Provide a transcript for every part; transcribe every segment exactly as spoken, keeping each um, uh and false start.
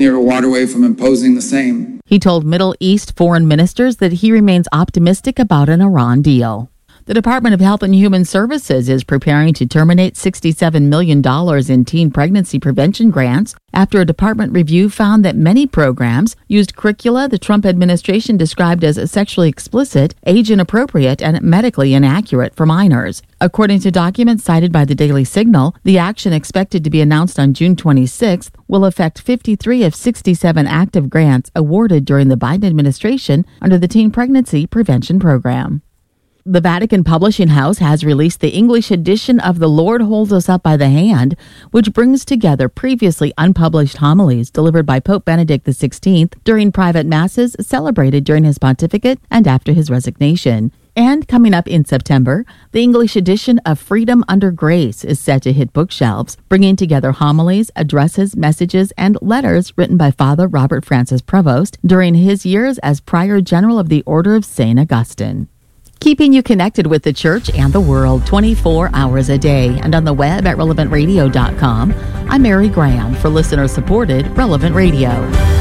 or waterway from imposing the same. He told Middle East foreign ministers that he remains optimistic about an Iran deal. The Department of Health and Human Services is preparing to terminate sixty-seven million dollars in teen pregnancy prevention grants after a department review found that many programs used curricula the Trump administration described as sexually explicit, age inappropriate, and medically inaccurate for minors. According to documents cited by the Daily Signal, the action, expected to be announced on June twenty-sixth, will affect fifty-three of sixty-seven active grants awarded during the Biden administration under the Teen Pregnancy Prevention Program. The Vatican Publishing House has released the English edition of The Lord Holds Us Up by the Hand, which brings together previously unpublished homilies delivered by Pope Benedict the sixteenth during private masses celebrated during his pontificate and after his resignation. And coming up in September, the English edition of Freedom Under Grace is set to hit bookshelves, bringing together homilies, addresses, messages, and letters written by Father Robert Francis Prevost during his years as Prior General of the Order of Saint Augustine. Keeping you connected with the church and the world twenty-four hours a day and on the web at relevant radio dot com. I'm Mary Graham for listener-supported Relevant Radio.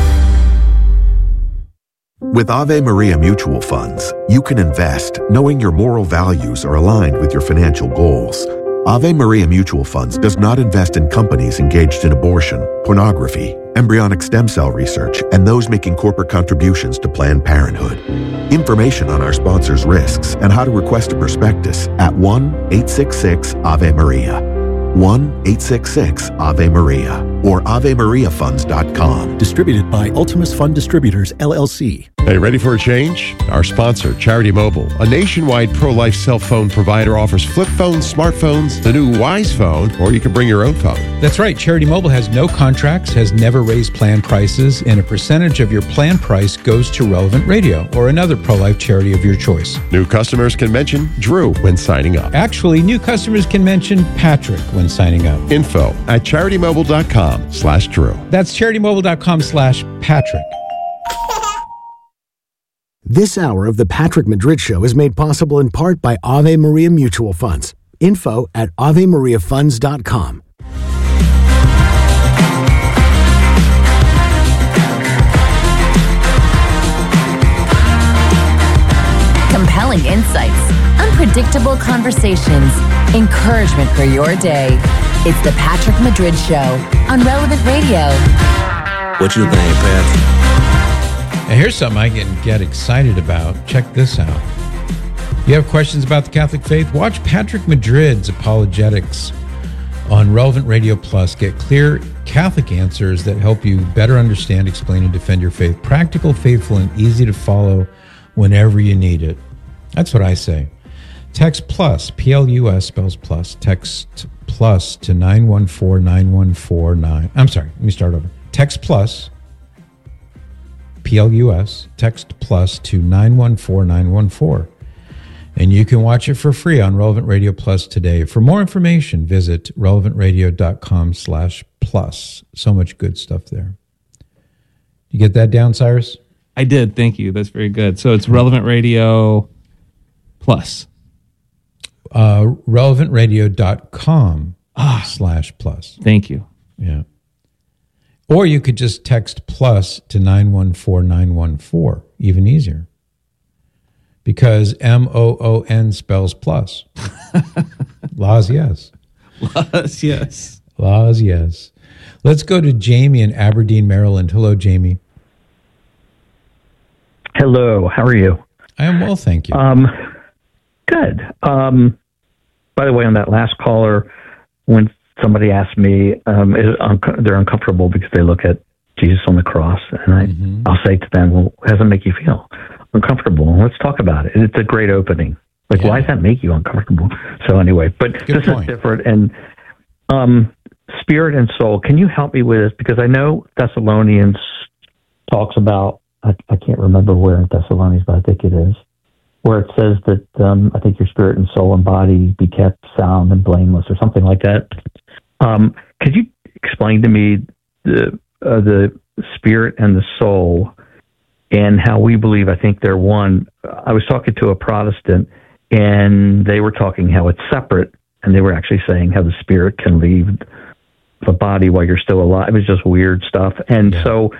With Ave Maria Mutual Funds, you can invest knowing your moral values are aligned with your financial goals. Ave Maria Mutual Funds does not invest in companies engaged in abortion, pornography, embryonic stem cell research, and those making corporate contributions to Planned Parenthood. Information on our sponsors' risks and how to request a prospectus at one eight six six Ave Maria. one eight six six Ave Maria or ave maria funds dot com. Distributed by Ultimus Fund Distributors, L L C. Hey, ready for a change? Our sponsor, Charity Mobile, a nationwide pro-life cell phone provider, offers flip phones, smartphones, the new Wise Phone, or you can bring your own phone. That's right. Charity Mobile has no contracts, has never raised plan prices, and a percentage of your plan price goes to Relevant Radio or another pro-life charity of your choice. New customers can mention Drew when signing up. Actually, new customers can mention Patrick when signing up. Info at charitymobile.com slash Drew. That's charitymobile.com slash Patrick. This hour of the Patrick Madrid Show is made possible in part by Ave Maria Mutual Funds. Info at ave maria funds dot com. Compelling insights, unpredictable conversations, encouragement for your day. It's the Patrick Madrid Show on Relevant Radio. What you think, Pat? Now, here's something I can get excited about. Check this out. You have questions about the Catholic faith? Watch Patrick Madrid's Apologetics on Relevant Radio Plus. Get clear Catholic answers that help you better understand, explain, and defend your faith. Practical, faithful, and easy to follow whenever you need it. That's what I say. Text plus, P L U S spells plus. Text plus to nine one four nine one four nine. I'm sorry, let me start over. Text plus, P L U S, text plus to nine one four nine one four. And you can watch it for free on Relevant Radio Plus today. For more information, visit relevant radio dot com slash plus. So much good stuff there. You get that down, Cyrus? I did. Thank you. That's very good. So it's Relevant Radio Plus. Uh, relevant radio dot com ah, slash plus. Thank you. Yeah. Or you could just text plus to nine one four nine one four. Even easier. Because M O O N spells plus. Laws, yes. Laws, yes. Laws, yes. Let's go to Jamie in Aberdeen, Maryland. Hello, Jamie. Hello. How are you? I am well, thank you. Um, good. Um, by the way, on that last caller, when somebody asked me, um, is un- they're uncomfortable because they look at Jesus on the cross, and I, mm-hmm. I'll say to them, well, how does it make you feel? Uncomfortable. Let's talk about it. It's a great opening. Like, yeah. Why does that make you uncomfortable? So anyway, but Good this point. Is different. And um, spirit and soul, can you help me with this? Because I know Thessalonians talks about, I, I can't remember where in Thessalonians, but I think it is, where it says that um, I think your spirit and soul and body be kept sound and blameless or something like that. Um, could you explain to me the uh, the spirit and the soul and how we believe, I think they're one. I was talking to a Protestant, and they were talking how it's separate, and they were actually saying how the spirit can leave a body while you're still alive. It was just weird stuff. And Yeah. so